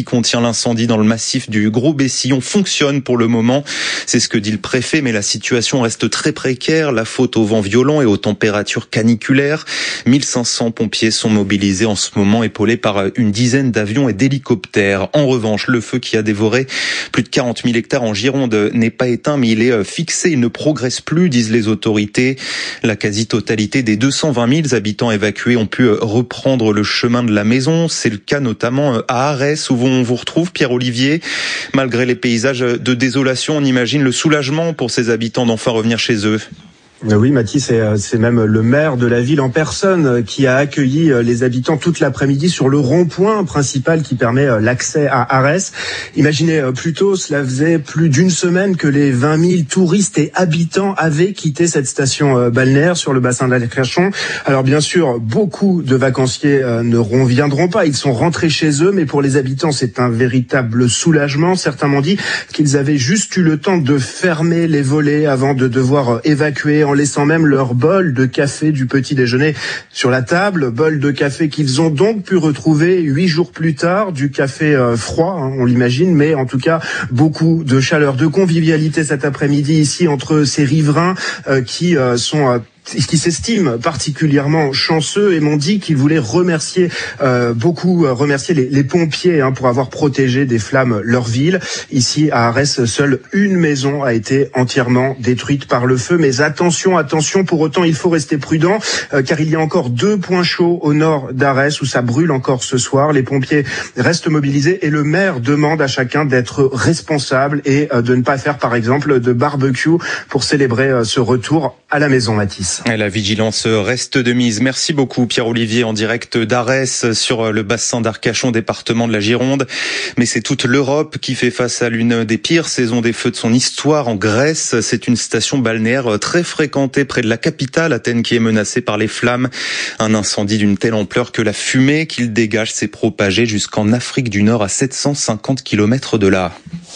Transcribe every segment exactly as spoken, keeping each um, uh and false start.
contient l'incendie dans le massif du Gros-Bessillon fonctionne pour le moment. C'est ce que dit le préfet, mais la situation reste très précaire. La faute au vent violent et aux températures caniculaires. mille cinq cents pompiers sont mobilisés en ce moment, épaulés par une dizaine d'avions et d'hélicoptères. En revanche, le feu qui a dévoré plus de quarante mille hectares en Gironde n'est pas éteint, mais il est fixé. Il ne progresse plus, disent les autorités. La quasi-totalité des deux cent vingt mille habitants évacués ont pu reprendre le chemin de la maison. C'est le cas notamment à Arès, où on vous retrouve, Pierre-Olivier. Malgré les paysages de désolation, on imagine le soulagement pour ces habitants d'enfin revenir chez eux. Oui, Mathis, c'est, c'est même le maire de la ville en personne qui a accueilli les habitants toute l'après-midi sur le rond-point principal qui permet l'accès à Arès. Imaginez plutôt, cela faisait plus d'une semaine que les vingt mille touristes et habitants avaient quitté cette station balnéaire sur le bassin d'Arcachon. Alors bien sûr, beaucoup de vacanciers ne reviendront pas, ils sont rentrés chez eux, mais pour les habitants, c'est un véritable soulagement. Certains m'ont dit qu'ils avaient juste eu le temps de fermer les volets avant de devoir évacuer, en laissant même leur bol de café du petit déjeuner sur la table, bol de café qu'ils ont donc pu retrouver huit jours plus tard, du café euh, froid, hein, on l'imagine, mais en tout cas beaucoup de chaleur, de convivialité cet après-midi ici entre ces riverains euh, qui euh, sont euh, qui s'estiment particulièrement chanceux et m'ont dit qu'ils voulaient remercier euh, beaucoup euh, remercier les, les pompiers hein, pour avoir protégé des flammes leur ville. Ici à Arès, seule une maison a été entièrement détruite par le feu. Mais attention, attention, pour autant il faut rester prudent euh, car il y a encore deux points chauds au nord d'Arès où ça brûle encore ce soir. Les pompiers restent mobilisés et le maire demande à chacun d'être responsable et euh, de ne pas faire par exemple de barbecue pour célébrer euh, ce retour à la maison, Mathis. Et la vigilance reste de mise. Merci beaucoup Pierre-Olivier en direct d'Arès sur le bassin d'Arcachon, département de la Gironde. Mais c'est toute l'Europe qui fait face à l'une des pires saisons des feux de son histoire en Grèce. C'est une station balnéaire très fréquentée près de la capitale, Athènes, qui est menacée par les flammes. Un incendie d'une telle ampleur que la fumée qu'il dégage s'est propagée jusqu'en Afrique du Nord à sept cent cinquante kilomètres de là.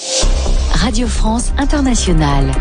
Radio France Internationale.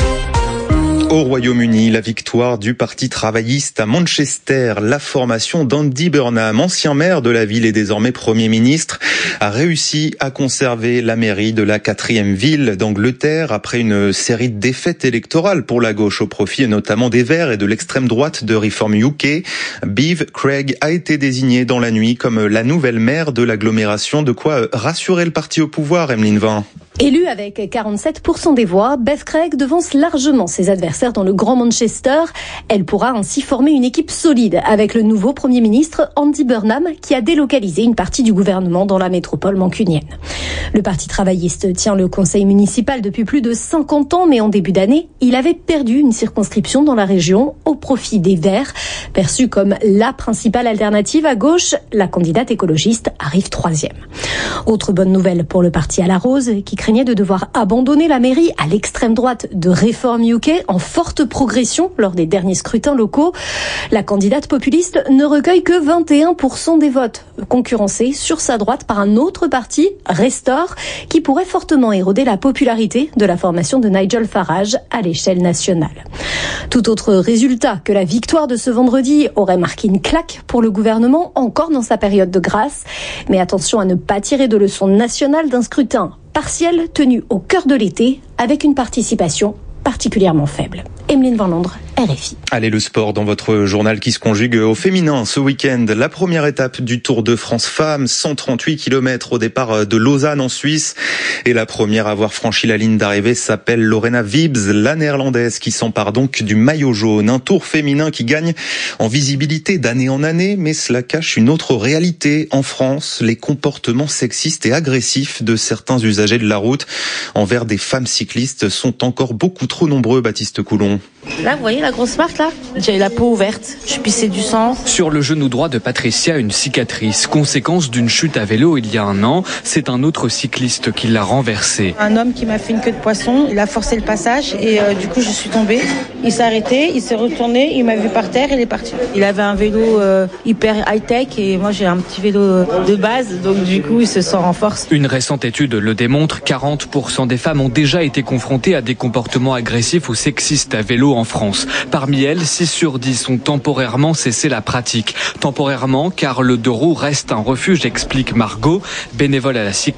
Au Royaume-Uni, la victoire du Parti travailliste à Manchester. La formation d'Andy Burnham, ancien maire de la ville et désormais Premier ministre, a réussi à conserver la mairie de la quatrième ville d'Angleterre après une série de défaites électorales pour la gauche au profit notamment des Verts et de l'extrême droite de Reform U K. Bev Craig a été désignée dans la nuit comme la nouvelle maire de l'agglomération, de quoi rassurer le parti au pouvoir, Emeline Vin. Élue avec quarante-sept pour cent des voix, Bev Craig devance largement ses adversaires dans le Grand Manchester. Elle pourra ainsi former une équipe solide avec le nouveau Premier ministre Andy Burnham qui a délocalisé une partie du gouvernement dans la métropole mancunienne. Le Parti travailliste tient le conseil municipal depuis plus de cinquante ans, mais en début d'année, il avait perdu une circonscription dans la région au profit des Verts. Perçue comme la principale alternative à gauche, la candidate écologiste arrive troisième. Autre bonne nouvelle pour le parti à la rose qui craignait de devoir abandonner la mairie à l'extrême droite de Reform U K en forte progression lors des derniers scrutins locaux. La candidate populiste ne recueille que vingt et un pour cent des votes, concurrencée sur sa droite par un autre parti, Restore, qui pourrait fortement éroder la popularité de la formation de Nigel Farage à l'échelle nationale. Tout autre résultat que la victoire de ce vendredi aurait marqué une claque pour le gouvernement, encore dans sa période de grâce. Mais attention à ne pas tirer de leçons nationales d'un scrutin partiel tenu au cœur de l'été avec une participation particulièrement faible. Emeline Van Landre, R F I. Allez, le sport dans votre journal qui se conjugue au féminin ce week-end. La première étape du Tour de France Femmes, cent trente-huit kilomètres au départ de Lausanne en Suisse. Et la première à avoir franchi la ligne d'arrivée s'appelle Lorena Wiebes, la néerlandaise qui s'empare donc du maillot jaune. Un tour féminin qui gagne en visibilité d'année en année, mais cela cache une autre réalité. En France, les comportements sexistes et agressifs de certains usagers de la route envers des femmes cyclistes sont encore beaucoup trop nombreux, Baptiste Coulon. Là, vous voyez la grosse marque là ? J'ai la peau ouverte, je pissais du sang. Sur le genou droit de Patricia, une cicatrice, conséquence d'une chute à vélo il y a un an. C'est un autre cycliste qui l'a renversé. Un homme qui m'a fait une queue de poisson, il a forcé le passage et euh, du coup je suis tombée. Il s'est arrêté, il s'est retourné, il m'a vu par terre et il est parti. Il avait un vélo euh, hyper high-tech et moi j'ai un petit vélo de base, donc du coup il se sent en force. Une récente étude le démontre, quarante pour cent des femmes ont déjà été confrontées à des comportements agressifs ou sexistes à vélo en France. Parmi elles, six sur dix ont temporairement cessé la pratique. Temporairement, car le deux roues reste un refuge, explique Margot, bénévole à la cycliste.